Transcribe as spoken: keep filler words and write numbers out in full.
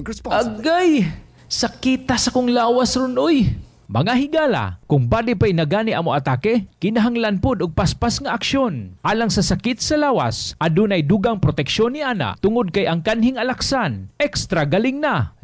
drink responsibly. Agay! Sakita sa kong lawas ron, oy! Mga higala, kung body pa'y nagani amo atake, kinahanglan pod og paspas nga aksyon. Alang sa sakit sa lawas, adunay dugang proteksyon ni ana tungod kay ang kanhing alaksan, extra galing na.